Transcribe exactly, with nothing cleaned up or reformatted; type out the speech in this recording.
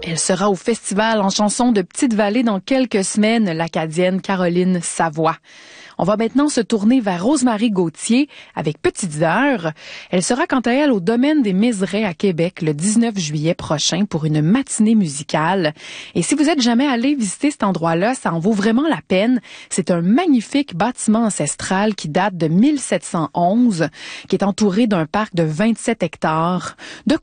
Elle sera au festival en chanson de Petite-Vallée dans quelques semaines, l'Acadienne Caroline Savoie. On va maintenant se tourner vers Rosemary Gauthier avec Petites Heures. Elle sera quant à elle au Domaine des Mézerais à Québec le dix-neuf juillet prochain pour une matinée musicale. Et si vous êtes jamais allé visiter cet endroit-là, ça en vaut vraiment la peine. C'est un magnifique bâtiment ancestral qui date de mille sept cent onze, qui est entouré d'un parc de vingt-sept hectares. De